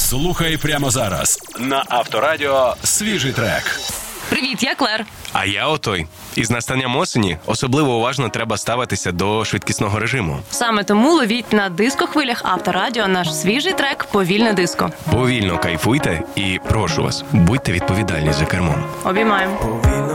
Слухай прямо зараз на Авторадіо свіжий трек. Привіт, я Клер. А я Отой. Із настанням осені особливо уважно треба ставитися до швидкісного режиму. Саме тому ловіть на дискохвилях Авторадіо наш свіжий трек «Повільне диско». Повільно кайфуйте і, прошу вас, будьте відповідальні за кермом. Обіймаємо.